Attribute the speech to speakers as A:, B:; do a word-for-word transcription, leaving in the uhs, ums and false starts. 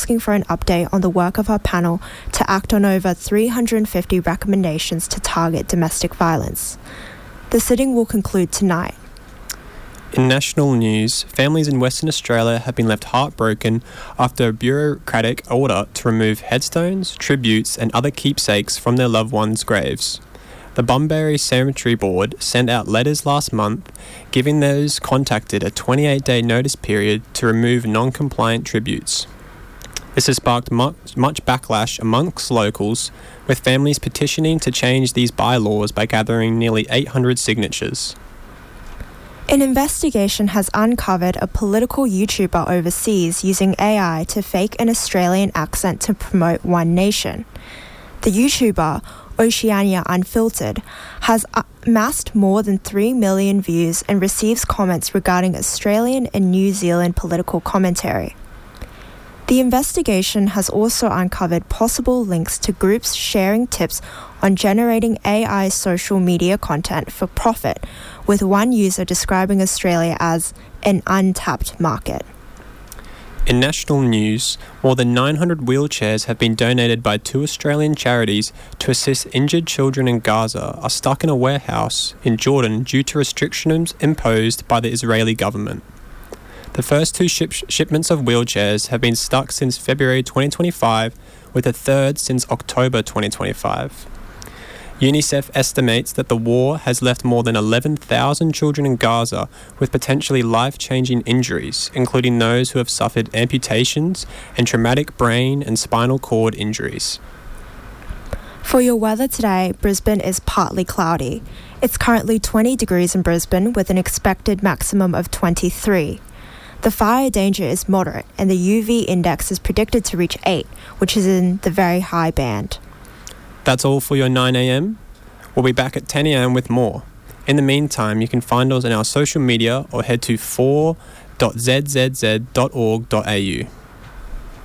A: asking for an update on the work of our panel to act on over three hundred fifty recommendations to target domestic violence. The sitting will conclude tonight.
B: In national news, families in Western Australia have been left heartbroken after a bureaucratic order to remove headstones, tributes and other keepsakes from their loved ones' graves. The Bunbury Cemetery Board sent out letters last month giving those contacted a twenty-eight day notice period to remove non-compliant tributes. This has sparked much, much backlash amongst locals, with families petitioning to change these bylaws by gathering nearly eight hundred signatures.
A: An investigation has uncovered a political YouTuber overseas using A I to fake an Australian accent to promote One Nation. The YouTuber, Oceania Unfiltered, has amassed more than three million views and receives comments regarding Australian and New Zealand political commentary. The investigation has also uncovered possible links to groups sharing tips on generating A I social media content for profit, with one user describing Australia as an untapped market.
B: In national news, more than nine hundred wheelchairs have been donated by two Australian charities to assist injured children in Gaza are stuck in a warehouse in Jordan due to restrictions imposed by the Israeli government. The first two ship- shipments of wheelchairs have been stuck since February twenty twenty-five, with a third since October twenty twenty-five. UNICEF estimates that the war has left more than eleven thousand children in Gaza with potentially life-changing injuries, including those who have suffered amputations and traumatic brain and spinal cord injuries.
A: For your weather today, Brisbane is partly cloudy. It's currently twenty degrees in Brisbane with an expected maximum of twenty-three. The fire danger is moderate and the U V index is predicted to reach eight, which is in the very high band.
B: That's all for your nine a m. We'll be back at ten a m with more. In the meantime, you can find us on our social media or head to four dot z z z dot org dot a u.